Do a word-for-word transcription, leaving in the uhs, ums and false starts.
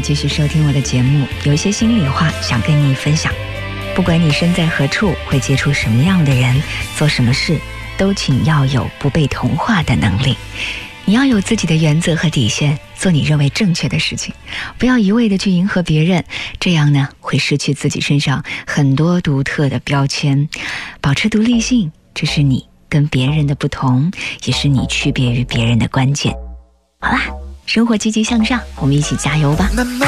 继续收听我的节目，有一些心里话想跟你分享。不管你身在何处，会接触什么样的人，做什么事，都请要有不被同化的能力。你要有自己的原则和底线，做你认为正确的事情，不要一味的去迎合别人，这样呢会失去自己身上很多独特的标签。保持独立性，这是你跟别人的不同，也是你区别于别人的关键。好啦，生活积极向上，我们一起加油吧。 慢慢